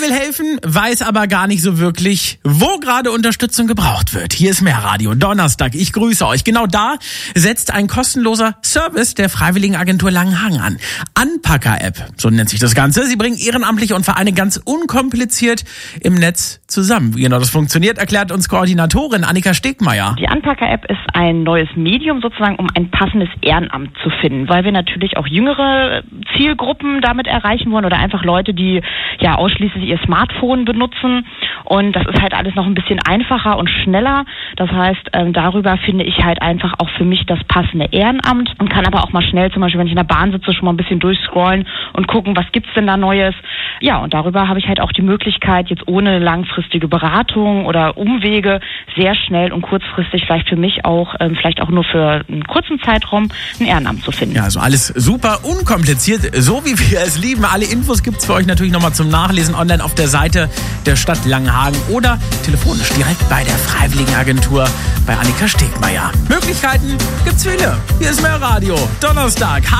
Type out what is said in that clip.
will helfen, weiß aber gar nicht so wirklich, wo gerade Unterstützung gebraucht wird. Hier ist Mehrradio, Donnerstag. Ich grüße euch. Genau da setzt ein kostenloser Service der Freiwilligenagentur Langenhagen an. Anpacker-App, so nennt sich das Ganze. Sie bringen Ehrenamtliche und Vereine ganz unkompliziert im Netz zusammen. Wie genau das funktioniert, erklärt uns Koordinatorin Annika Stegmeier. Die Anpacker-App ist ein neues Medium sozusagen, um ein passendes Ehrenamt zu finden, weil wir natürlich auch jüngere Zielgruppen damit erreichen wollen oder einfach Leute, die ja ausschließlich ihr Smartphone benutzen. Und das ist halt alles noch ein bisschen einfacher und schneller. Das heißt, darüber finde ich halt einfach auch für mich das passende Ehrenamt und kann aber auch mal schnell, zum Beispiel wenn ich in der Bahn sitze, schon mal ein bisschen durchscrollen und gucken, was gibt's denn da Neues. Ja, und darüber habe ich halt auch die Möglichkeit, jetzt ohne langfristige Beratung oder Umwege sehr schnell und kurzfristig vielleicht für mich auch, vielleicht auch nur für einen kurzen Zeitraum, ein Ehrenamt zu finden. Ja, also alles super unkompliziert, so wie wir es lieben. Alle Infos gibt's für euch natürlich nochmal zum Nachlesen online auf der Seite der Stadt Langenhagen oder telefonisch direkt bei der Freiwilligenagentur bei Annika Stegmeier. Möglichkeiten gibt's viele. Hier ist Mehrradio, Donnerstag.